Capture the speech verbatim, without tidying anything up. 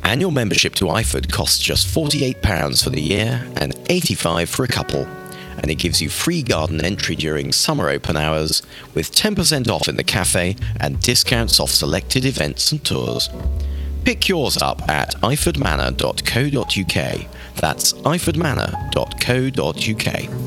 Annual membership to IFOD costs just forty-eight pounds for the year and eighty-five pounds for a couple, and it gives you free garden entry during summer open hours with ten percent off in the cafe and discounts off selected events and tours. Pick yours up at iford manor dot co dot uk. That's iford manor dot co dot uk.